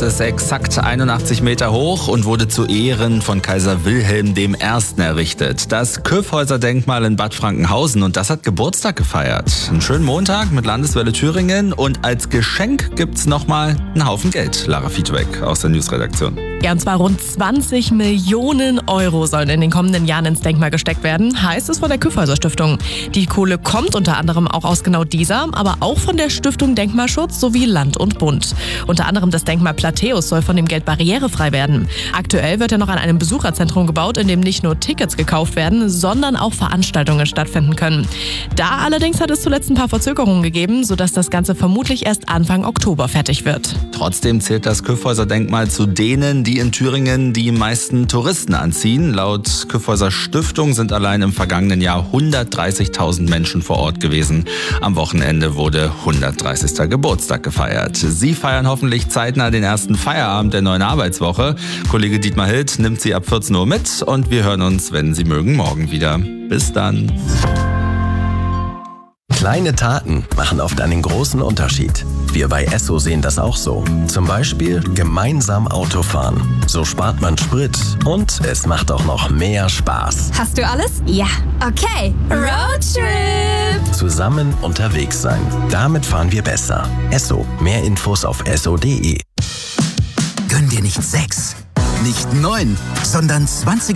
Es ist exakt 81 Meter hoch und wurde zu Ehren von Kaiser Wilhelm I. errichtet. Das Kyffhäuser-Denkmal in Bad Frankenhausen, und das hat Geburtstag gefeiert. Einen schönen Montag mit Landeswelle Thüringen, und als Geschenk gibt's nochmal einen Haufen Geld. Lara Fietweck aus der Newsredaktion. Ja, und zwar rund 20 Millionen Euro sollen in den kommenden Jahren ins Denkmal gesteckt werden, heißt es von der Kyffhäuser Stiftung. Die Kohle kommt unter anderem auch aus genau dieser, aber auch von der Stiftung Denkmalschutz sowie Land und Bund. Unter anderem das Denkmal Plateus soll von dem Geld barrierefrei werden. Aktuell wird ja noch an einem Besucherzentrum gebaut, in dem nicht nur Tickets gekauft werden, sondern auch Veranstaltungen stattfinden können. Da allerdings hat es zuletzt ein paar Verzögerungen gegeben, sodass das Ganze vermutlich erst Anfang Oktober fertig wird. Trotzdem zählt das Kyffhäuser-Denkmal zu denen, die in Thüringen die meisten Touristen anziehen. Laut Kyffhäuser Stiftung sind allein im vergangenen Jahr 130.000 Menschen vor Ort gewesen. Am Wochenende wurde 130. Geburtstag gefeiert. Sie feiern hoffentlich zeitnah den ersten Feierabend der neuen Arbeitswoche. Kollege Dietmar Hild nimmt Sie ab 14 Uhr mit, und wir hören uns, wenn Sie mögen, morgen wieder. Bis dann. Kleine Taten machen oft einen großen Unterschied. Wir bei Esso sehen das auch so. Zum Beispiel gemeinsam Auto fahren. So spart man Sprit und es macht auch noch mehr Spaß. Hast du alles? Ja. Okay. Roadtrip! Zusammen unterwegs sein. Damit fahren wir besser. Esso. Mehr Infos auf esso.de. Gönn dir nicht 6, nicht 9, sondern 20